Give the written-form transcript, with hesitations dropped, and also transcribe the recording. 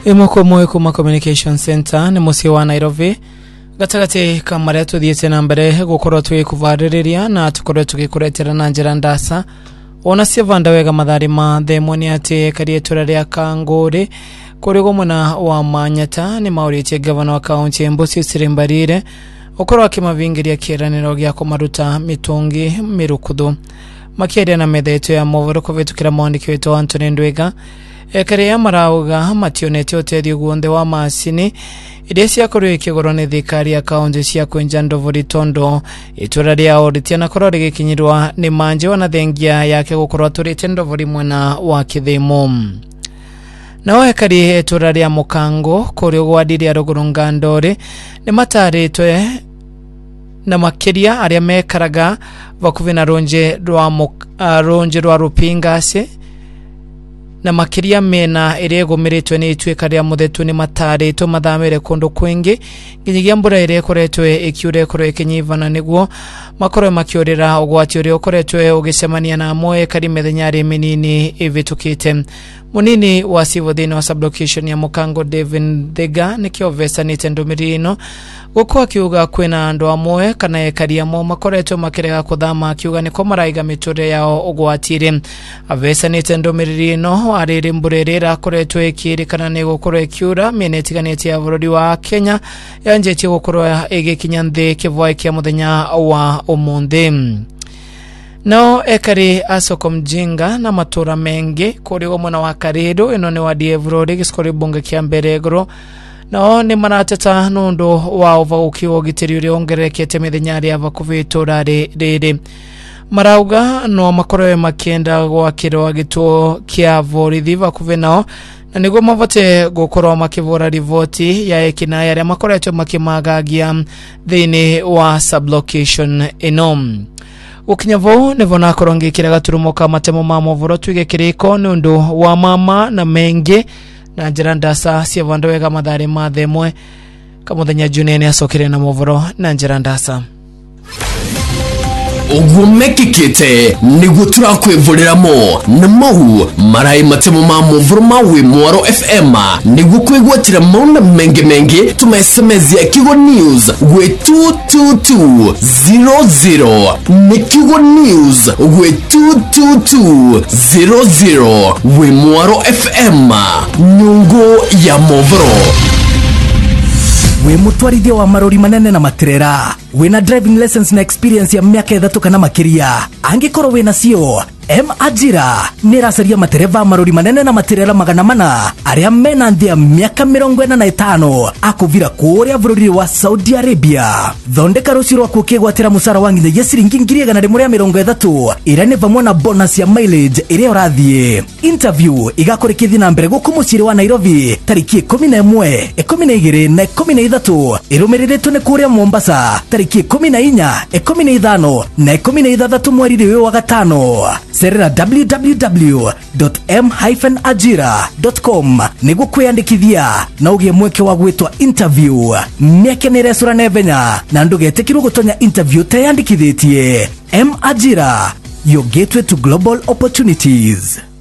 Imoko moyo kuma Communication Center ni musi wa Nairobi gatagate kamare tuthiete na mbere gukorwo twikuvariria na tukorwo tugikuretera na njira ndasa ona Sevanda wega mathari ma themoni ati karietura ria Kanguri kuri gomuna wa Manyata ni mauritie governor wa county Embusi Sirimbarire ukorwo akimavingiria kiraniro gya kumaruta mitungi mirukuthu makiria na metheto ya movoro kuvitukira mwandiki wetu Anthony Ndwega Ekerea marauga mationete utethi guonde wa masini iria ciakorwo ikigoro ni thikari ya kaunti cia Kwenja Ndovori Tondo itura ria Oritia na korwo rigikinyirwa ni manje wana thengia yake gukorwo turite Ndovori mwena wa Kithimu na ekari itura ria Mukango kuri gwadiria rugurunga Ndori ni mataritwe na makiria aria mekaraga vakuvina ronje rwa Rupingase na makiria mena irego miretwe ni itweka ria muthetu ni matareto mathamire kundu kwingi nginyagia mbura ire koretwe ikiure koro ikinyivana niguo makoro makiorera ugwati uri ukoretwe ugicemania na moe kari methenyari minini ivitukite munini wa Sivodini wa sublocation ya Mukango Devin Thega nikio vesanite ndumirino gukwa kiuga kwina andu amwe kana ekaria mo makoretwe makirega kuthama kiuga niko maraiga miture yao ugwatire avesanite ndumirino arire mburerera koretwe ikirikana ni gukorwo ikiura mienetiganite ya bururi wa Kenya yanjetie gukorwo igikinya nthi kivoi kia muthenya wa umuthi no ekari asoko mjinga na matura mengi kuri gomona wa Karido ino ni wa Dievurori giskori bunge kia Mberegoro no ni marateta nundu wa uvaguki ugitiri uri ongerekete mithenyari ava kuvitura riri marauga no makoroe makienda gwakirwa gituo kia vorithi vakuve nao na niguo mavote gukorwo makivura rivoti ya ekina yaria makoretwo makimagagia thiini wa sublocation ino ukinyavo nevona korongi kiraga turumoka matemo ma movoro twigekiriko nundu wa mama na mengi na njira ndasa Sevanda wega mathari ma themwe kamuthenya junene asokire na movoro na njira ndasa ugumekikite niguo turakwivuriramo na mau marai matemo ma movoro mawe Mwaro FM niguo kwigwatira mauna mengi tumesemezia Kigo News gwe 22200 ni Kigo News gwe 22200 we Mwaro FM nyungu ya movoro we mutwarithia wa marori manene na matirera wina driving lessons na experience ya miaka 3 kana makiria angikorwo wina cio Ajira nirasaria matereva marori manene na matirera magana mana aria mena nthia miaka 45 akuvira kuria bururi wa Saudi Arabia thondeka ruciro kukigwatira musara wa nginya ciringi 130 ira ne vamwe na bonus ya mileage ire urathie interview igakurikithia na mbere gukumucire wa Nairobi tariki 11 12 na 13 irumiriritwe ne kuria Mombasa tariki 14 15 na 16 mweri wa gatano serera www.m-ajira.com niguo kwiyandikithia na ugie mweke wa gwitwa interview mieke ni resura nevenya na ndugetikirwo gutonya interview tayandikithitie Ajira, your gateway to global opportunities.